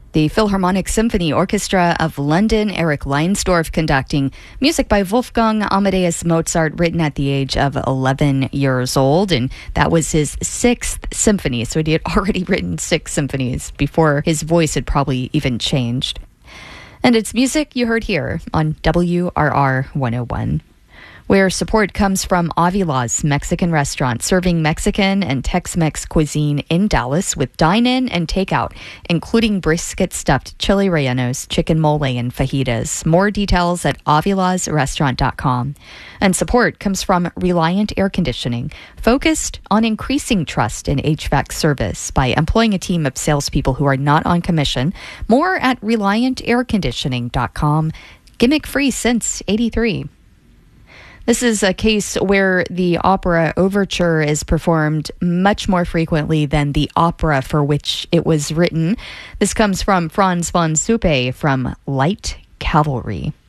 The Philharmonic Symphony Orchestra of London, Eric Leinsdorf conducting music by Wolfgang Amadeus Mozart, written at the age of 11 years old. And that was his sixth symphony. So he had already written 6 symphonies before his voice had probably even changed. And it's music you heard here on WRR 101. Where support comes from Avila's Mexican restaurant, serving Mexican and Tex-Mex cuisine in Dallas with dine-in and takeout, including brisket stuffed chili rellenos, chicken mole, and fajitas. More details at avilasrestaurant.com. And support comes from Reliant Air Conditioning, focused on increasing trust in HVAC service by employing a team of salespeople who are not on commission. More at reliantairconditioning.com. Gimmick free since '83. This is a case where the opera overture is performed much more frequently than the opera for which it was written. This comes from Franz von Suppe from Light Cavalry.